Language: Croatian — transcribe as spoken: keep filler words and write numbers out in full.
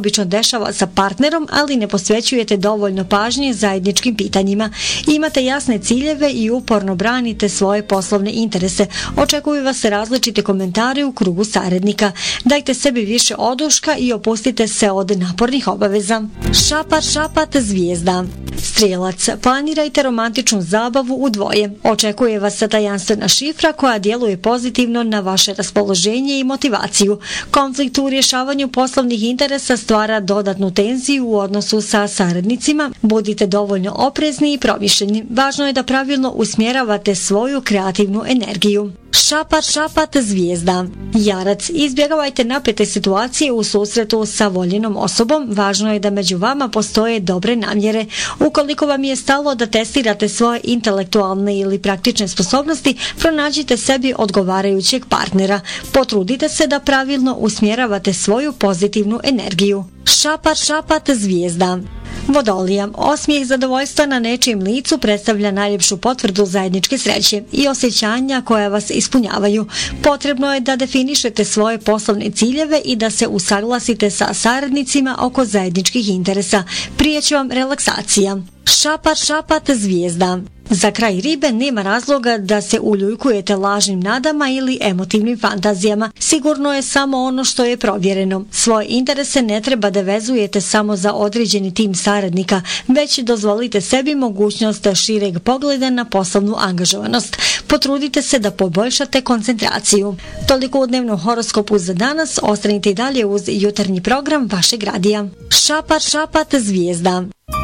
obično dešava sa partnerom, ali ne posvećujete dovoljno pažnje zajedničkim pitanjima. Imate jasne ciljeve i uporno branite svoje poslovne interese. Očekuju vas različite komentare u krugu saradnika. Dajte sebi više oduška i opustite se od napornih obaveza. Šapat, šapat, zvijezda. Strijelac, planirajte romantičnu zabavu u dvoje. Očekuje vas tajanstvena šifra koja djeluje pozitivno na vaše raspoloženje i motivaciju. Konflikt u rješavanju poslovnih interesa stvara dodatnu tenziju u odnosu sa saradnicima. Budite dovoljno oprezni i promišljeni. Važno je da pravilno usmjeravate svoju kreativnu energiju. Šapat, šapat, zvijezda. Jarac, izbjegavajte napete situacije u susretu sa voljenom osobom. Važno je da među vama postoje dobre namjere. Ukoliko vam je stalo da testirate svoje intelektualne ili praktične sposobnosti, pronađite sebi odgovarajućeg partnera. Potrudite se da pravilno usmjeravate svoju pozitivnu energiju. Šapat, šapat, zvijezda. Vodolija, osmijeh zadovoljstva na nečijem licu predstavlja najljepšu potvrdu zajedničke sreće i osjećanja koja vas ispunjavaju. Potrebno je da definišete svoje poslovne ciljeve i da se usaglasite sa saradnicima oko zajedničkih interesa. Prije će vam relaksacija. Šapat, šapat, zvijezda. Za kraj ribe nema razloga da se uljuljkujete lažnim nadama ili emotivnim fantazijama. Sigurno je samo ono što je provjereno. Svoje interese ne treba da vezujete samo za određeni tim saradnika, već dozvolite sebi mogućnost šireg pogleda na poslovnu angažovanost. Potrudite se da poboljšate koncentraciju. Toliko u dnevnom horoskopu za danas. Ostanite i dalje uz jutarnji program vašeg radija. Šapat, šapat, zvijezda.